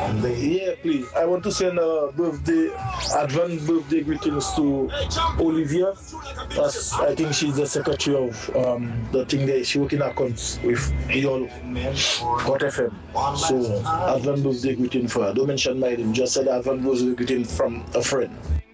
Yeah, please. I want to send advance birthday greetings to Olivia. I think she's the secretary of the thing there. She working accounts with Yolo Hot FM. So advance birthday greeting for her. Don't mention my name. Just said advance birthday greeting from a friend.